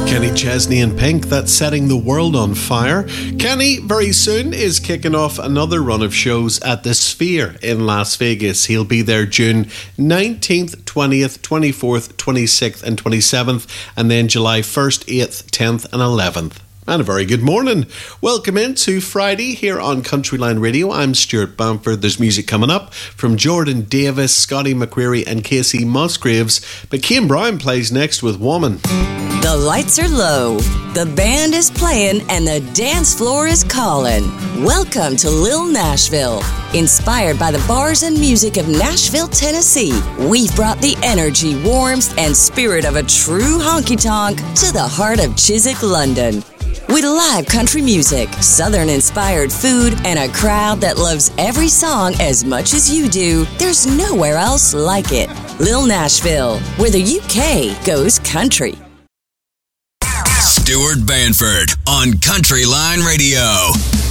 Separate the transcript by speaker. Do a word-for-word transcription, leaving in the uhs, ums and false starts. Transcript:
Speaker 1: Kenny Chesney and Pink, that's setting the world on fire. Kenny, very soon, is kicking off another run of shows at the Sphere in Las Vegas. He'll be there June nineteenth, twentieth, twenty-fourth, twenty-sixth and twenty-seventh, and then July first, eighth, tenth and eleventh. And a very good morning. Welcome into Friday here on Countryline Radio. I'm Stuart Bamford. There's music coming up from Jordan Davis, Scotty McCreery and Casey Musgraves. But Kane Brown plays next with Woman.
Speaker 2: The lights are low, the band is playing, and the dance floor is calling. Welcome to Lil Nashville. Inspired by the bars and music of Nashville, Tennessee, we've brought the energy, warmth, and spirit of a true honky-tonk to the heart of Chiswick, London. With live country music, Southern-inspired food, and a crowd that loves every song as much as you do, there's nowhere else like it. Lil Nashville, where the U K goes country.
Speaker 3: Stuart Bamford on Countryline Radio.